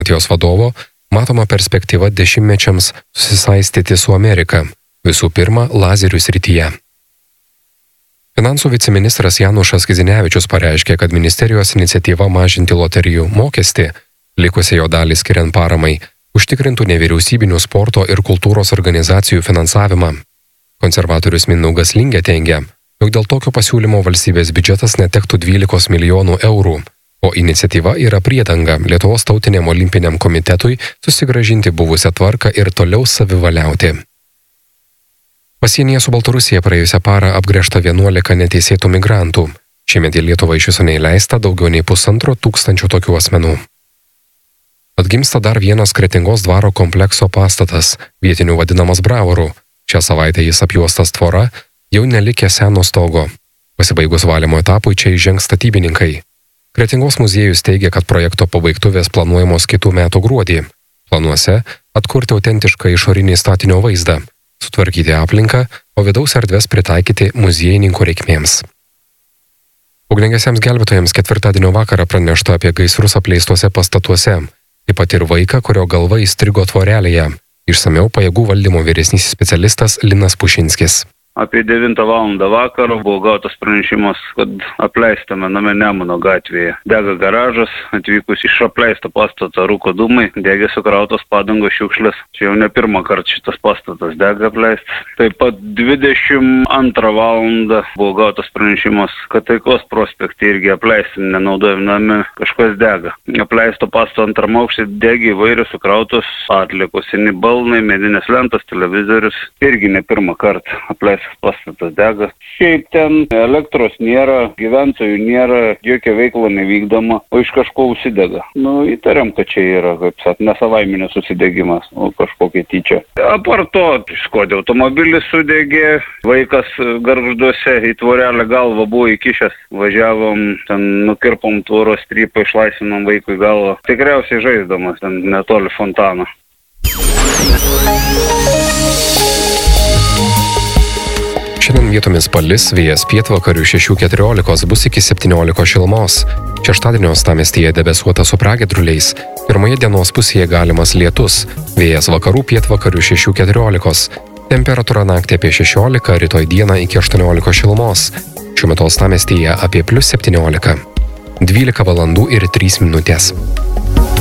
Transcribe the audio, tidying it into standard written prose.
partijos vadovo matoma perspektyva dešimtmečiams susisaistyti su Amerika, visų pirma, lazerių srityje. Finansų viceministras Janušas Kizinevičius pareiškė, kad ministerijos iniciatyva mažinti loterijų mokestį, likusią jo dalį skiriant paramai, užtikrintų nevyriausybinių sporto ir kultūros organizacijų finansavimą. Konservatorius Mindaugas Lingė teigia, jog dėl tokio pasiūlymo valstybės biudžetas netektų 12 milijonų eurų, o iniciatyva yra priedanga Lietuvos tautiniam olimpiniam komitetui susigrąžinti buvusią tvarką ir toliau savivaliauti. Pasienyje su Baltarusija praėjusią parą apgręžta 11 neteisėtų migrantų. Šiemet į Lietuvą iš viso neįleista daugiau nei 1,5 tūkstančio tokių asmenų. Atgimsta dar vienas Kretingos dvaro komplekso pastatas, vietinių vadinamas Bravoru. Šią savaitę jis apjuostas tvora, jau nelikė seno stogo. Pasibaigus valymo etapui čia įžengs statybininkai. Kretingos muziejus teigia, kad projekto pabaigtuvės planuojamos kitų metų gruodį. Planuose atkurti autentišką išorinį statinio vaizdą, sutvarkyti aplinką, o vidaus erdves pritaikyti muziejininkų reikmėms. Ugniagesiams gelbėtojams ketvirtadienio vakarą pranešta apie gaisrus apleistuose pastatuose. Taip pat ir vaiką, kurio galva įstrigo tvorelėje. Išsamiau pajėgų valdymo vyresnysis specialistas Linas Pušinskis. Apie 9 valandą vakaro buvo gautas pranešimas, kad apleistame name Nemuno gatvėje dega garažas, atvykus iš apleisto pastato rūko dūmai, degė sukrautos padangos šiukšlės. Čia jau ne pirmą kartą šitas pastatas dega apleistas. Taip pat 22 valandą buvo gautas pranešimas, kad Taikos prospekte irgi apleisti nenaudojami name kažkas dega. Apleisto pastato antram aukšte degė įvairios sukrautos atliekos, seni balnai, medinės lentos, televizorius. Irgi ne pirmą kartą apleistas pastatas dega. Šiaip ten elektros nėra, gyventojų nėra, jokia veikla nevykdoma, o iš kažko užsidega. Įtariam, kad čia yra, kaip sak, nesavaiminės susidegimas, kažkokia tyčia. Apart to, Škodė automobilis sudegė, vaikas Gargžduose į tvorelę galvą buvo įkišęs, važiavom, ten nukirpom tvoros strypą, išlaisvinom vaikui galvą. Tikriausiai žaisdamas, ten netoli fontano. Šiandien vietomis palis, vėjas pietvakarių 6–14 bus iki 17 šilumos. Šeštadienio uostamiestyje debesuota su pragiedruliais. Pirmoje dienos pusėje galimas lietus, vėjas vakarų pietvakarių 6–14. Temperatūra naktį apie 16, rytoj dieną iki 18 šilumos. Šiuo metu uostamiestyje apie +17. 12 valandų ir 3 minutės.